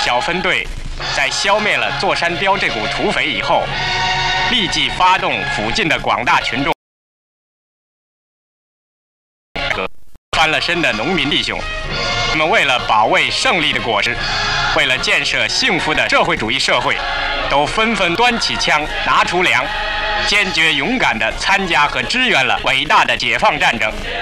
小分队在消灭了座山雕这股土匪以后，立即发动附近的广大群众，翻了身的农民弟兄，他们为了保卫胜利的果实，为了建设幸福的社会主义社会，都纷纷端起枪，拿出粮，坚决勇敢地参加和支援了伟大的解放战争。